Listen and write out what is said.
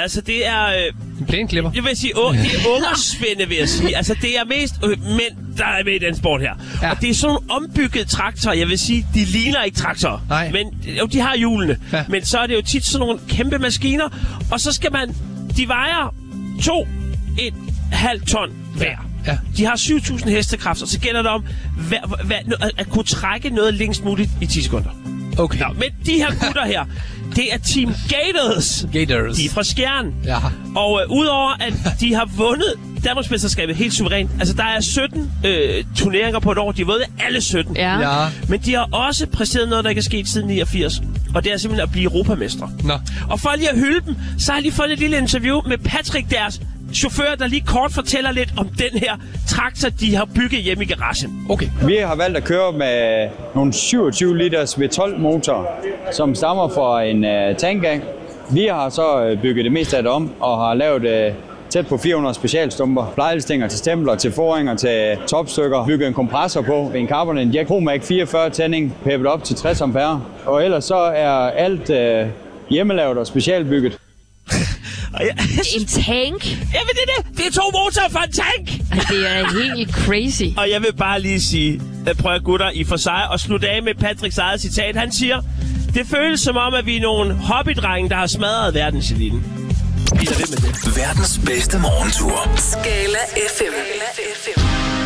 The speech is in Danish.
Altså, det er... En plæneklipper. Jeg vil sige, det er ungersvende, vil jeg sige. Altså, det er mest mænd, der er med i den sport her. Ja. Og det er sådan nogle ombyggede traktorer. Jeg vil sige, de ligner ikke traktorer. Nej. Men jo, de har hjulene. Ja. Men så er det jo tit sådan nogle kæmpe maskiner. Og så skal man... De vejer 2,5 ton hver. Ja. De har 7.000 hestekræfter, så gælder det om at kunne trække noget længst muligt i 10 sekunder. Okay. Nå, men de her gutter her, det er Team Gators. De er fra Skjern. Ja. Og udover at de har vundet Danmarksmesterskabet helt suverænt, altså der er 17 turneringer på et år, de har vundet alle 17. Ja. Men de har også præsteret noget, der ikke er sket siden 89. Og det er simpelthen at blive europamestre. Nå. Og for lige at hylde dem, så har jeg lige fået et lille interview med Patrick, deres chauffør, der lige kort fortæller lidt om den her traktor, de har bygget hjemme i garagen. Okay. Vi har valgt at køre med nogle 27 liters V12 motorer, som stammer fra en tankgang. Vi har så bygget det meste af det om, og har lavet tæt på 400 specialstumper, plejelsstænger til stempler, til foringer, til topstykker, bygget en kompressor på, en carbon inject, Promac 44 tænding, peppet op til 60 ampere. Og ellers så er alt hjemmelavet og specialbygget. En tank? Jamen det er 2 motorer for en tank! Det er helt crazy. Og jeg vil bare lige sige, prøv at gutter, I for sig og slutte af med Patricks eget citat. Han siger, det føles som om, at vi er nogle hobbydrenge, der har smadret verdenseliten. Vi er ved med det. Verdens bedste morgentur. Skala FM.